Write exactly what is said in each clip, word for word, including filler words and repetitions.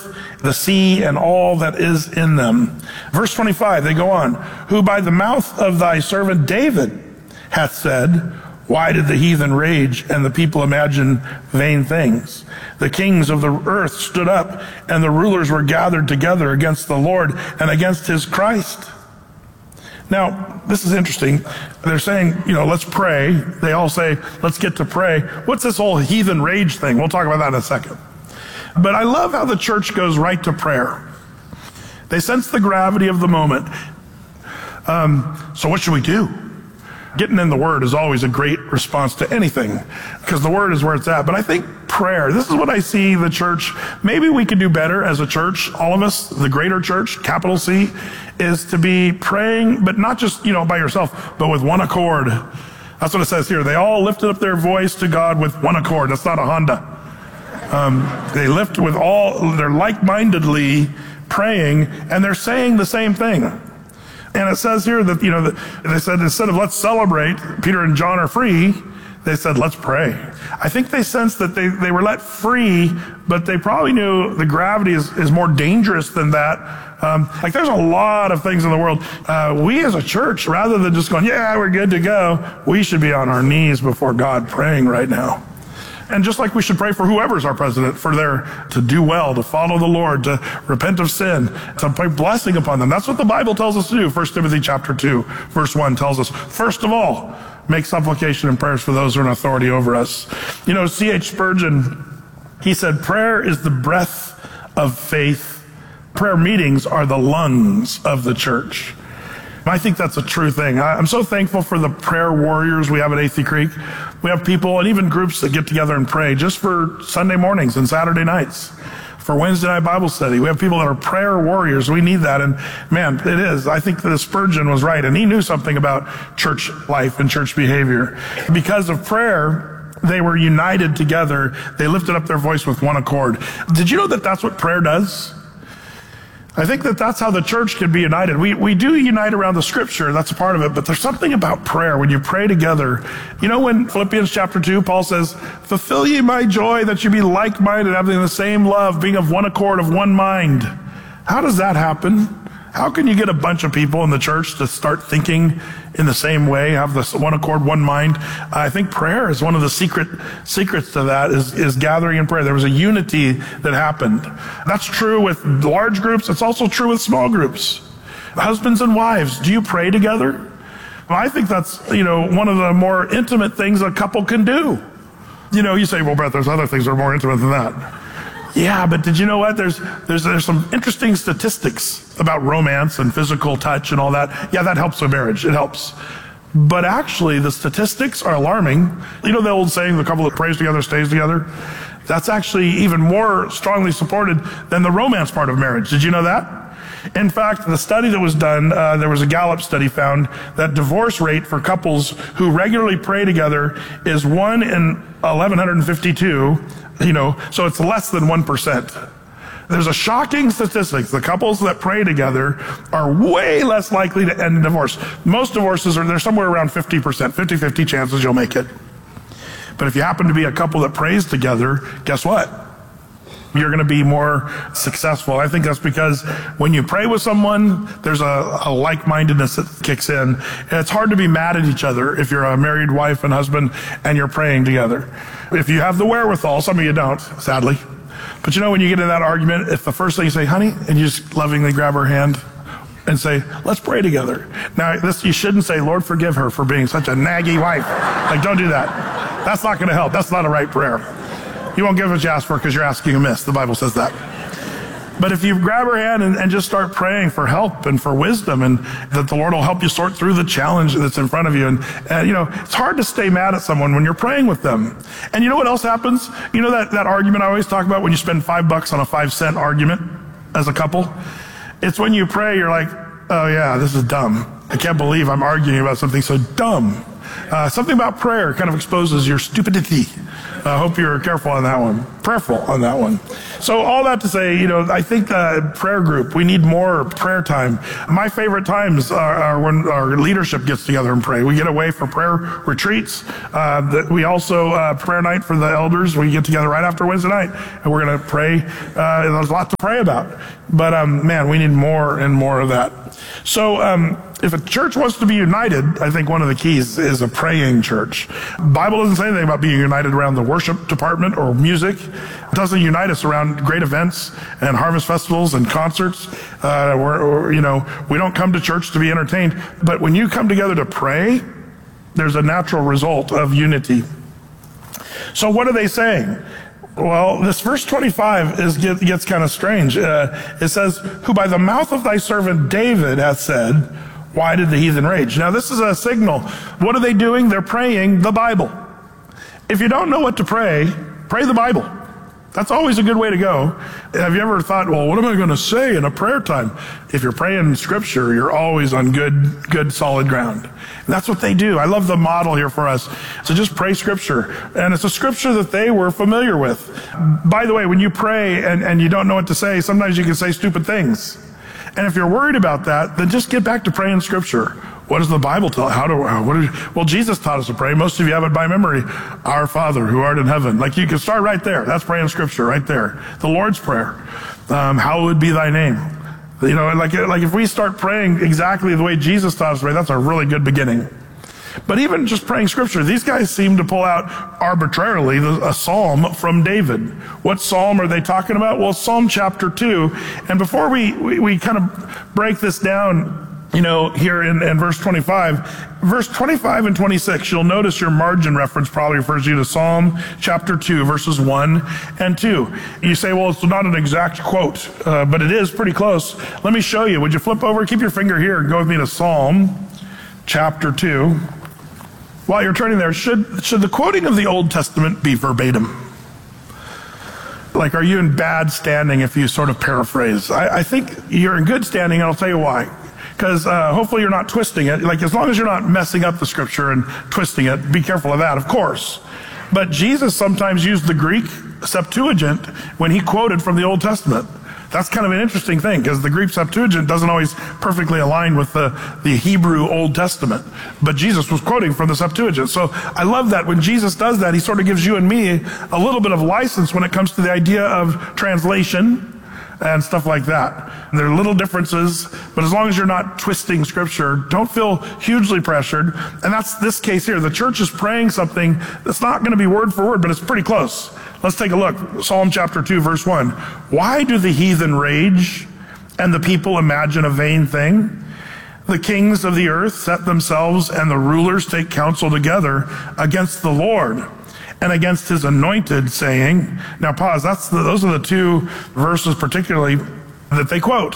the sea and all that is in them. Verse twenty-five, they go on, who by the mouth of thy servant David hath said, why did the heathen rage and the people imagine vain things? The kings of the earth stood up and the rulers were gathered together against the Lord and against his Christ. Now, this is interesting. They're saying, you know, let's pray. They all say, let's get to pray. What's this whole heathen rage thing? We'll talk about that in a second. But I love how the church goes right to prayer. They sense the gravity of the moment. Um, so what should we do? Getting in the Word is always a great response to anything, because the Word is where it's at. But I think prayer, this is what I see the church, maybe we could do better as a church, all of us, the greater church, capital C, is to be praying, but not just, you know, by yourself, but with one accord. That's what it says here. They all lifted up their voice to God with one accord. That's not a Honda. Um, they lift with all, they're like-mindedly praying, and they're saying the same thing. And it says here that, you know, that they said instead of let's celebrate, Peter and John are free, they said let's pray. I think they sensed that they, they were let free, but they probably knew the gravity is, is more dangerous than that. Um, like there's a lot of things in the world. Uh, we as a church, rather than just going, yeah, we're good to go, we should be on our knees before God praying right now. And just like we should pray for whoever's our president, for their to do well, to follow the Lord, to repent of sin, to pray blessing upon them. That's what the Bible tells us to do. First Timothy chapter two, verse one tells us, first of all, make supplication and prayers for those who are in authority over us. You know, C H Spurgeon, he said, prayer is the breath of faith. Prayer meetings are the lungs of the church. I think that's a true thing. I'm so thankful for the prayer warriors we have at Athey Creek. We have people and even groups that get together and pray just for Sunday mornings and Saturday nights, for Wednesday night Bible study. We have people that are prayer warriors. We need that. And man, it is. I think that Spurgeon was right. And he knew something about church life and church behavior. Because of prayer, they were united together. They lifted up their voice with one accord. Did you know that that's what prayer does? I think that that's how the church can be united. We we do unite around the scripture, that's a part of it, but there's something about prayer when you pray together. You know, when Philippians chapter two, Paul says, fulfill ye my joy that you be like-minded, having the same love, being of one accord, of one mind. How does that happen? How can you get a bunch of people in the church to start thinking in the same way, have this one accord, one mind? I think prayer is one of the secret secrets to that, is, is gathering in prayer. There was a unity that happened. That's true with large groups. It's also true with small groups. Husbands and wives, do you pray together? Well, I think that's, you know, one of the more intimate things a couple can do. You know, you say, well, Brett, there's other things that are more intimate than that. Yeah, but did you know what? There's, there's, there's some interesting statistics about romance and physical touch and all that. Yeah, that helps a marriage. It helps. But actually, the statistics are alarming. You know the old saying, the couple that prays together stays together? That's actually even more strongly supported than the romance part of marriage. Did you know that? In fact, the study that was done, uh, there was a Gallup study found that divorce rate for couples who regularly pray together is one in eleven fifty-two. You know, so it's less than one percent. There's a shocking statistic. The couples that pray together are way less likely to end in divorce. Most divorces are, they're somewhere around fifty percent, fifty fifty chances you'll make it. But if you happen to be a couple that prays together, guess what? You're going to be more successful. I think that's because when you pray with someone, there's a, a like-mindedness that kicks in. And it's hard to be mad at each other if you're a married wife and husband and you're praying together. If you have the wherewithal, some of you don't, sadly. But you know, when you get in that argument, if the first thing you say, honey, and you just lovingly grab her hand and say, let's pray together. Now, this, you shouldn't say, Lord, forgive her for being such a naggy wife. Like, don't do that. That's not going to help. That's not a right prayer. You won't get what you ask for because you're asking amiss. The Bible says that. But if you grab her hand and, and just start praying for help and for wisdom, and that the Lord will help you sort through the challenge that's in front of you. And, and you know, it's hard to stay mad at someone when you're praying with them. And you know what else happens? You know that, that argument I always talk about when you spend five bucks on a five cent argument as a couple? It's when you pray, you're like, oh yeah, this is dumb. I can't believe I'm arguing about something so dumb. Uh, something about prayer kind of exposes your stupidity. I hope you're careful on that one. Prayerful on that one. So all that to say, you know, I think uh, prayer group, we need more prayer time. My favorite times are, are when our leadership gets together and pray. We get away for prayer retreats. Uh, that we also, uh, prayer night for the elders, we get together right after Wednesday night, and we're going to pray. Uh, there's a lot to pray about. But, um, man, we need more and more of that. So, um, if a church wants to be united, I think one of the keys is a praying church. The Bible doesn't say anything about being united around the worship department or music. It doesn't unite us around great events and harvest festivals and concerts. Uh, we're, or, you know, we don't come to church to be entertained. But when you come together to pray, there's a natural result of unity. So what are they saying? Well, this verse twenty-five is get, gets kind of strange. Uh, it says, who by the mouth of thy servant David hath said, why did the heathen rage? Now, this is a signal. What are they doing? They're praying the Bible. If you don't know what to pray, pray the Bible. That's always a good way to go. Have you ever thought, well, what am I going to say in a prayer time? If you're praying Scripture, you're always on good, good, solid ground. And that's what they do. I love the model here for us. So just pray Scripture. And it's a Scripture that they were familiar with. By the way, when you pray and, and you don't know what to say, sometimes you can say stupid things. And if you're worried about that, then just get back to praying Scripture. What does the Bible tell? How do, what is, well, Jesus taught us to pray. Most of you have it by memory. Our Father, who art in heaven. Like, you can start right there. That's praying Scripture right there. The Lord's Prayer. Um, hallowed be thy name. You know, like, like if we start praying exactly the way Jesus taught us to pray, that's a really good beginning. But even just praying Scripture, these guys seem to pull out arbitrarily a psalm from David. What psalm are they talking about? Well, Psalm chapter two. And before we, we, we kind of break this down, you know, here in, in verse twenty-five, verse twenty-five and twenty-six, you'll notice your margin reference probably refers you to Psalm chapter two, verses one and two. You say, well, it's not an exact quote, uh, but it is pretty close. Let me show you. Would you flip over, keep your finger here, and go with me to Psalm chapter two. While you're turning there, should, should the quoting of the Old Testament be verbatim? Like, are you in bad standing if you sort of paraphrase? I, I think you're in good standing, and I'll tell you why. Because uh, hopefully you're not twisting it. Like, as long as you're not messing up the Scripture and twisting it, be careful of that, of course. But Jesus sometimes used the Greek Septuagint when he quoted from the Old Testament. That's kind of an interesting thing, because the Greek Septuagint doesn't always perfectly align with the, the Hebrew Old Testament. But Jesus was quoting from the Septuagint. So I love that when Jesus does that, he sort of gives you and me a little bit of license when it comes to the idea of translation and stuff like that. And there are little differences, but as long as you're not twisting Scripture, don't feel hugely pressured. And that's this case here. The church is praying something that's not going to be word for word, but it's pretty close. Let's take a look. Psalm chapter two, verse one. Why do the heathen rage and the people imagine a vain thing? The kings of the earth set themselves and the rulers take counsel together against the Lord and against his anointed, saying, now pause, that's the, those are the two verses particularly that they quote.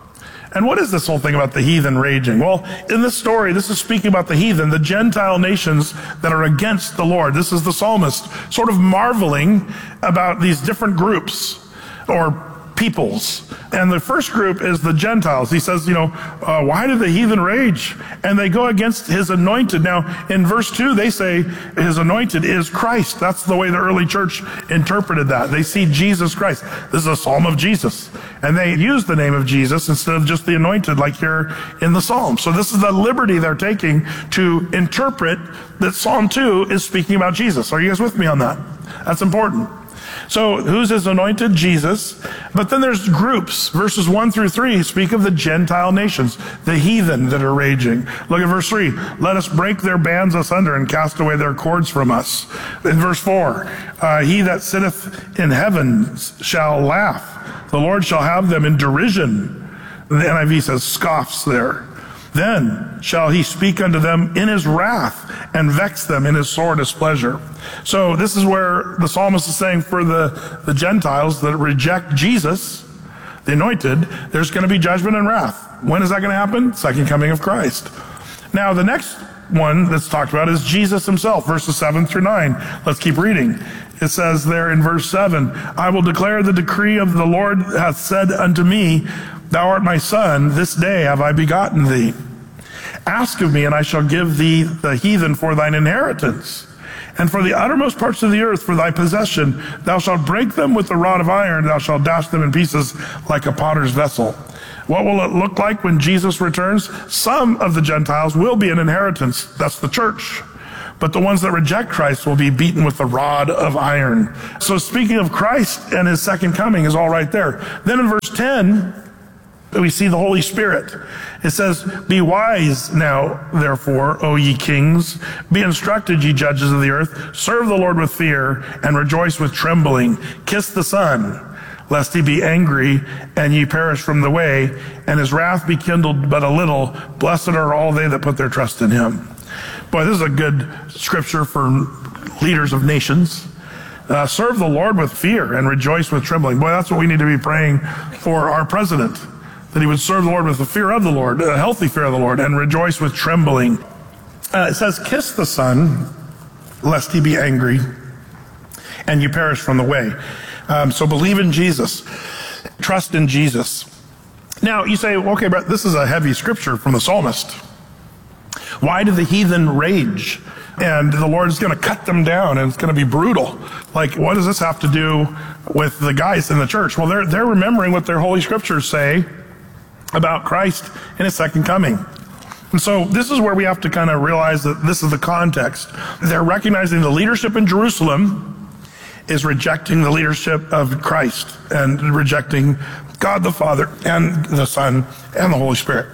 And what is this whole thing about the heathen raging? Well, in this story, this is speaking about the heathen, the Gentile nations that are against the Lord. This is the psalmist sort of marveling about these different groups or peoples. And the first group is the Gentiles. He says, you know, uh, why do the heathen rage? And they go against his anointed. Now, in verse two, they say his anointed is Christ. That's the way the early church interpreted that. They see Jesus Christ. This is a psalm of Jesus. And they use the name of Jesus instead of just the anointed, like here in the psalm. So this is the liberty they're taking to interpret that Psalm two is speaking about Jesus. Are you guys with me on that? That's important. So who's his anointed? Jesus. But then there's groups. Verses one through three speak of the Gentile nations, the heathen that are raging. Look at verse three. Let us break their bands asunder and cast away their cords from us. In verse four, uh, he that sitteth in heaven shall laugh. The Lord shall have them in derision. The N I V says scoffs there. Then shall he speak unto them in his wrath and vex them in his sore displeasure. So this is where the psalmist is saying for the, the Gentiles that reject Jesus, the anointed, there's going to be judgment and wrath. When is that going to happen? Second coming of Christ. Now the next one that's talked about is Jesus himself, verses seven through nine. Let's keep reading. It says there in verse seven, I will declare the decree of the Lord hath said unto me, thou art my son, this day have I begotten thee. Ask of me, and I shall give thee the heathen for thine inheritance, and for the uttermost parts of the earth for thy possession. Thou shalt break them with the rod of iron, thou shalt dash them in pieces like a potter's vessel. What will it look like when Jesus returns? Some of the Gentiles will be an inheritance. That's the church. But the ones that reject Christ will be beaten with the rod of iron. So speaking of Christ and his second coming is all right there. Then in verse ten, we see the Holy Spirit. It says, be wise now, therefore, O ye kings. Be instructed, ye judges of the earth. Serve the Lord with fear and rejoice with trembling. Kiss the Son, lest he be angry and ye perish from the way, and his wrath be kindled but a little. Blessed are all they that put their trust in him. Boy, this is a good scripture for leaders of nations. Uh, serve the Lord with fear and rejoice with trembling. Boy, that's what we need to be praying for our president, that he would serve the Lord with the fear of the Lord, a healthy fear of the Lord, and rejoice with trembling. Uh, it says, kiss the Son, lest he be angry, and you perish from the way. Um, so believe in Jesus. Trust in Jesus. Now, you say, okay, Brett, this is a heavy scripture from the psalmist. Why do the heathen rage? And the Lord is going to cut them down, and it's going to be brutal. Like, what does this have to do with the guys in the church? Well, they're, they're remembering what their holy scriptures say about Christ and his second coming. And so this is where we have to kind of realize that this is the context. They're recognizing the leadership in Jerusalem is rejecting the leadership of Christ and rejecting God the Father and the Son and the Holy Spirit.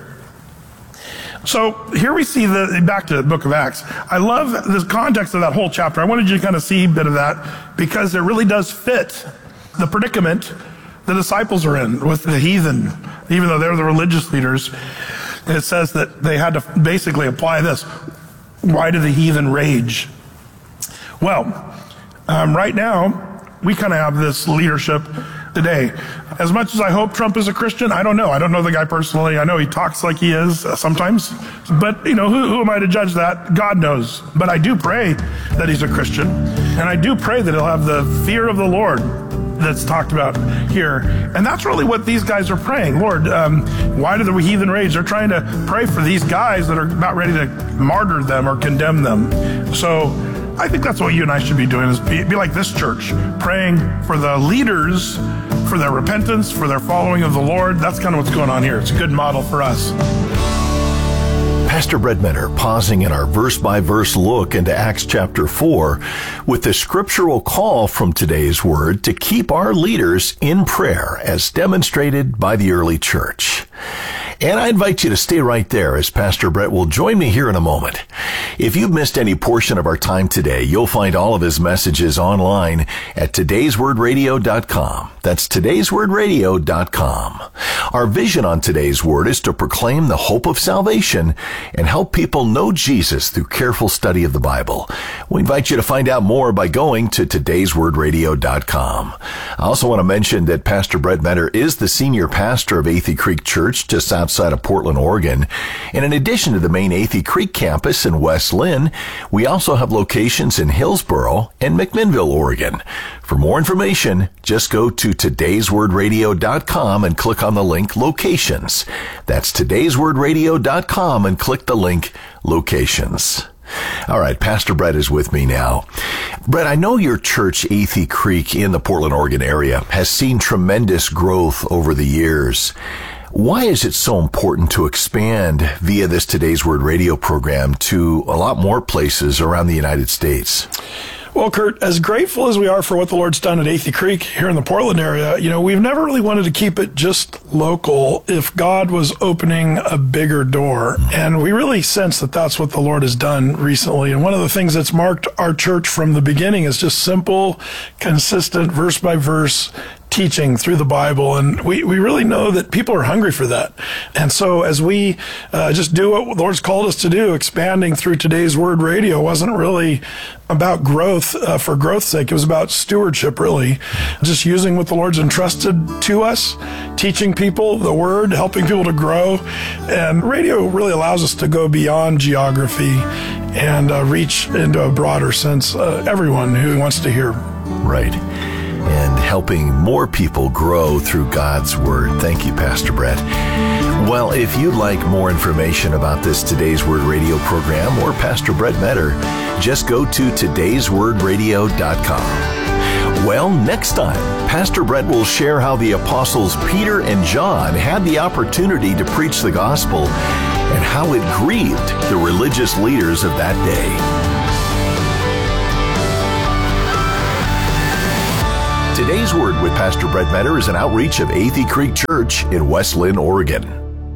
So here we see the, back to the book of Acts. I love the context of that whole chapter. I wanted you to kind of see a bit of that because it really does fit the predicament the disciples are in with the heathen, even though they're the religious leaders. And it says that they had to basically apply this. Why do the heathen rage? Well, um, right now, we kind of have this leadership today. As much as I hope Trump is a Christian, I don't know. I don't know the guy personally. I know he talks like he is uh, sometimes. But, you know, who, who am I to judge that? God knows. But I do pray that he's a Christian. And I do pray that he'll have the fear of the Lord that's talked about here. And that's really what these guys are praying. Lord, um, why do the heathen rage? They're trying to pray for these guys that are about ready to martyr them or condemn them. So I think that's what you and I should be doing, is be, be like this church, praying for the leaders, for their repentance, for their following of the Lord. That's kind of what's going on here. It's a good model for us. Pastor Brett Minter pausing in our verse-by-verse look into Acts chapter four with the scriptural call from today's word to keep our leaders in prayer as demonstrated by the early church. And I invite you to stay right there as Pastor Brett will join me here in a moment. If you've missed any portion of our time today, you'll find all of his messages online at todays word radio dot com. That's todays word radio dot com. Our vision on today's word is to proclaim the hope of salvation and help people know Jesus through careful study of the Bible. We invite you to find out more by going to todays word radio dot com. I also want to mention that Pastor Brett Minter is the senior pastor of Athey Creek Church just outside of Portland, Oregon. And in addition to the main Athey Creek campus in West Lynn, we also have locations in Hillsboro and McMinnville, Oregon. For more information, just go to todays word radio dot com and click on the link Locations. That's todays word radio dot com and click the link Locations. All right, Pastor Brett is with me now. Brett, I know your church, Athey Creek, in the Portland, Oregon area, has seen tremendous growth over the years. Why is it so important to expand via this Today's Word radio program to a lot more places around the United States? Well, Kurt, as grateful as we are for what the Lord's done at Athey Creek here in the Portland area, you know, we've never really wanted to keep it just local if God was opening a bigger door. And we really sense that that's what the Lord has done recently. And one of the things that's marked our church from the beginning is just simple, consistent, verse by verse teaching through the Bible, and we, we really know that people are hungry for that. And so as we uh, just do what the Lord's called us to do, expanding through Today's Word Radio wasn't really about growth uh, for growth's sake. It was about stewardship, really. Just using what the Lord's entrusted to us, teaching people the Word, helping people to grow. And radio really allows us to go beyond geography and uh, reach into a broader sense uh, everyone who wants to hear. Right. And helping more people grow through God's Word. Thank you, Pastor Brett. Well, if you'd like more information about this Today's Word radio program or Pastor Brett Metter, just go to todays word radio dot com. Well, next time, Pastor Brett will share how the apostles Peter and John had the opportunity to preach the gospel and how it grieved the religious leaders of that day. Today's Word with Pastor Brett Metter is an outreach of Athey Creek Church in West Linn, Oregon.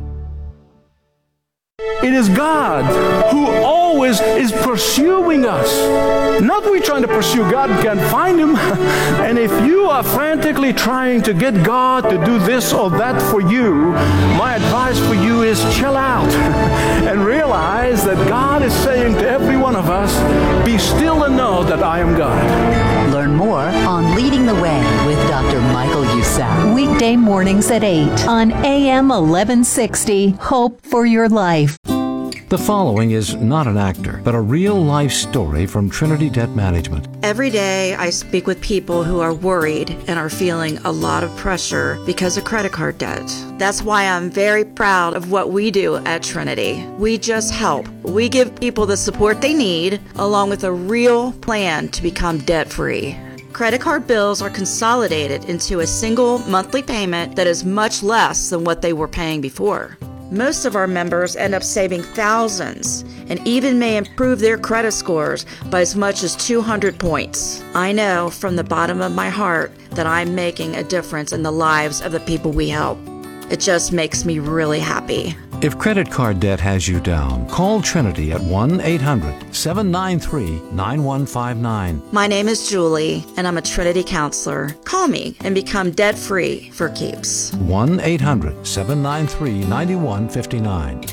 It is God who always is pursuing us. Not we trying to pursue God and can't find Him. And if you are frantically trying to get God to do this or that for you, my advice for you is chill out and realize that God is saying to every one of us, be still and know that I am God. Learn more on Leading the Way with Doctor Michael Youssef. Weekday mornings at eight on A M eleven sixty. Hope for your life. The following is not an actor, but a real-life story from Trinity Debt Management. Every day I speak with people who are worried and are feeling a lot of pressure because of credit card debt. That's why I'm very proud of what we do at Trinity. We just help. We give people the support they need, along with a real plan to become debt-free. Credit card bills are consolidated into a single monthly payment that is much less than what they were paying before. Most of our members end up saving thousands and even may improve their credit scores by as much as two hundred points. I know from the bottom of my heart that I'm making a difference in the lives of the people we help. It just makes me really happy. If credit card debt has you down, call Trinity at one eight hundred seven nine three nine one five nine. My name is Julie, and I'm a Trinity counselor. Call me and become debt-free for keeps. one eight hundred seven nine three nine one five nine.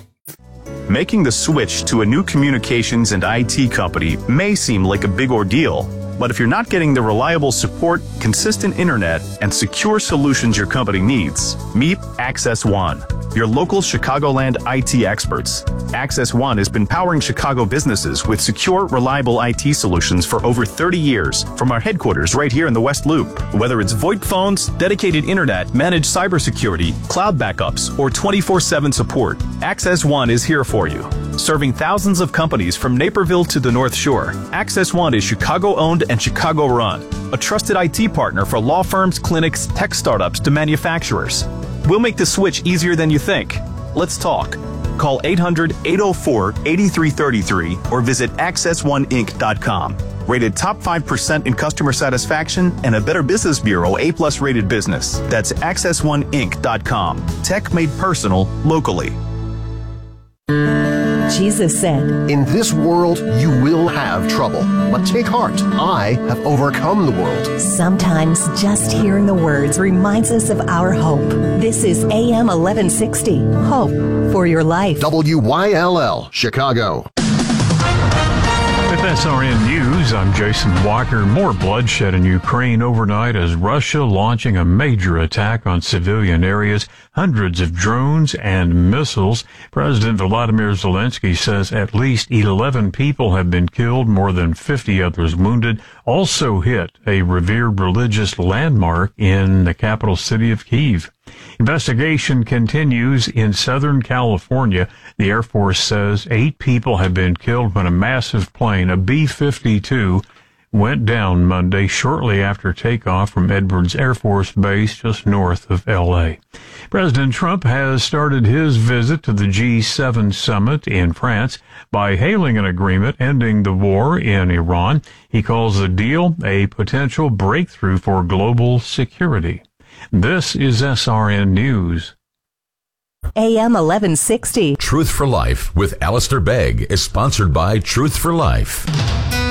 Making the switch to a new communications and I T company may seem like a big ordeal, but if you're not getting the reliable support, consistent internet, and secure solutions your company needs, meet Access One, your local Chicagoland I T experts. Access One has been powering Chicago businesses with secure, reliable I T solutions for over thirty years from our headquarters right here in the West Loop. Whether it's VoIP phones, dedicated internet, managed cybersecurity, cloud backups, or twenty-four seven support, Access One is here for you. Serving thousands of companies from Naperville to the North Shore, Access One is Chicago-owned and Chicago-run, a trusted I T partner for law firms, clinics, tech startups to manufacturers. We'll make the switch easier than you think. Let's talk. Call eight hundred eight oh four eight three three three or visit access one inc dot com. Rated top five percent in customer satisfaction and a Better Business Bureau A plus rated business. That's access one inc dot com. Tech made personal locally. Jesus said, "In this world you will have trouble, but take heart. I have overcome the world." Sometimes just hearing the words reminds us of our hope. This is A M eleven sixty. Hope for your life. W Y L L, Chicago. With S R N News, I'm Jason Walker. More bloodshed in Ukraine overnight as Russia launching a major attack on civilian areas, hundreds of drones and missiles. President Volodymyr Zelensky says at least eleven people have been killed, more than fifty others wounded. Also hit a revered religious landmark in the capital city of Kyiv. Investigation continues in Southern California. The Air Force says eight people have been killed when a massive plane, a B fifty-two, went down Monday shortly after takeoff from Edwards Air Force Base just north of L A. President Trump has started his visit to the G seven summit in France by hailing an agreement ending the war in Iran. He calls the deal a potential breakthrough for global security. This is S R N News. A M eleven sixty. Truth for Life with Alistair Begg is sponsored by Truth for Life.